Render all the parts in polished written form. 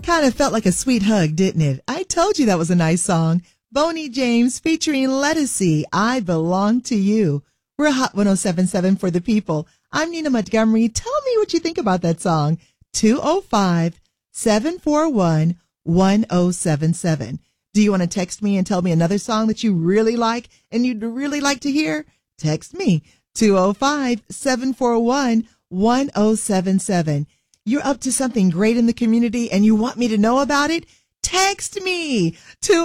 Kind of felt like a sweet hug, didn't it? I told you that was a nice song. Boney James featuring Lettucey, I Belong to You. We're Hot 107.7 for the people. I'm Nina Montgomery. Tell me what you think about that song. 205-741-1077. Do you want to text me and tell me another song that you really like and you'd really like to hear? Text me. 205-741-1077. You're up to something great in the community and you want me to know about it? Text me.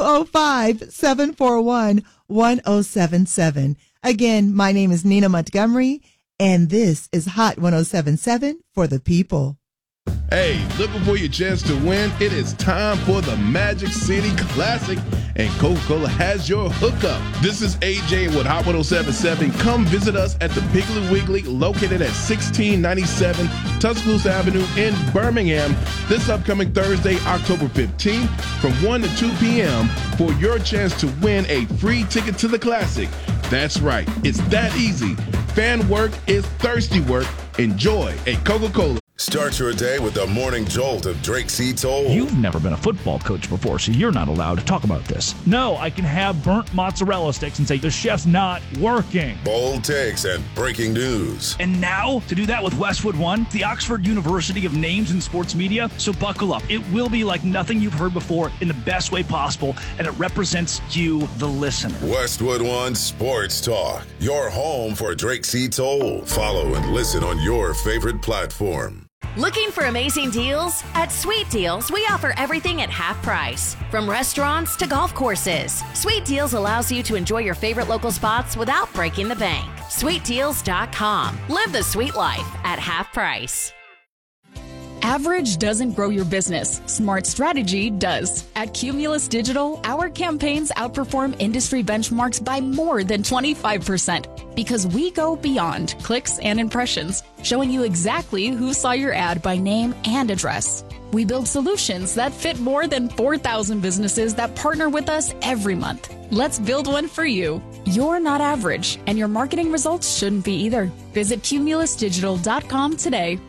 205-741-1077. Again, my name is Nina Montgomery, and this is Hot 107.7 for the people. Hey, looking for your chance to win? It is time for the Magic City Classic, and Coca-Cola has your hookup. This is AJ with Hot 107.7. Come visit us at the Piggly Wiggly, located at 1697 Tuscaloosa Avenue in Birmingham, this upcoming Thursday, October 15th, from 1 to 2 p.m. for your chance to win a free ticket to the Classic. That's right, it's that easy. Fan work is thirsty work. Enjoy a Coca-Cola. Start your day with the morning jolt of Drake C. Toll. You've never been a football coach before, so you're not allowed to talk about this. No, I can have burnt mozzarella sticks and say the chef's not working. Bold takes and breaking news. And now, to do that with Westwood One, the Oxford University of Names in Sports Media. So buckle up. It will be like nothing you've heard before in the best way possible, and it represents you, the listener. Westwood One Sports Talk, your home for Drake C. Toll. Follow and listen on your favorite platform. Looking for amazing deals? At Sweet Deals, we offer everything at half price. From restaurants to golf courses, Sweet Deals allows you to enjoy your favorite local spots without breaking the bank. SweetDeals.com. Live the sweet life at half price. Average doesn't grow your business. Smart strategy does. At Cumulus Digital, our campaigns outperform industry benchmarks by more than 25% because we go beyond clicks and impressions, showing you exactly who saw your ad by name and address. We build solutions that fit more than 4,000 businesses that partner with us every month. Let's build one for you. You're not average, and your marketing results shouldn't be either. Visit cumulusdigital.com today.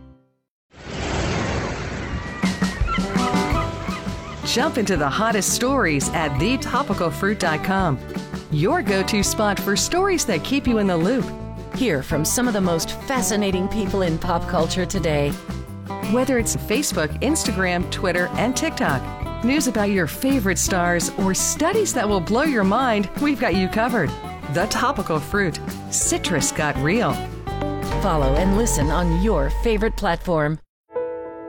Jump into the hottest stories at thetopicalfruit.com. Your go-to spot for stories that keep you in the loop. Hear from some of the most fascinating people in pop culture today. Whether it's Facebook, Instagram, Twitter, and TikTok, news about your favorite stars, or studies that will blow your mind, we've got you covered. The Topical Fruit. Citrus got real. Follow and listen on your favorite platform.